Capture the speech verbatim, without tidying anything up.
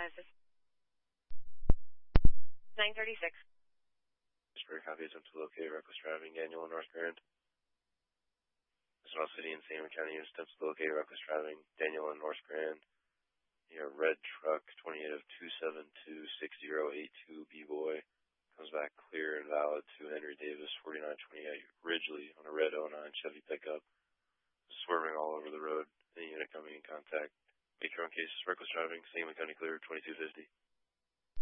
Francis. nine thirty-six. Spare copy attempt to locate reckless driving, Daniel in North Grand. Sonoma City and Sangamon County units attempts to locate reckless driving, Daniel in North Grand. Near red truck, twenty-eight of two seven two six zero eight two B-Boy. Comes back clear and valid to Henry Davis, forty-nine twenty-eight Ridgely on a red oh nine Chevy pickup. Swerving all over the road. Any unit coming in contact. Make your own case. Reckless driving, Sangamon County clear, twenty-two fifty.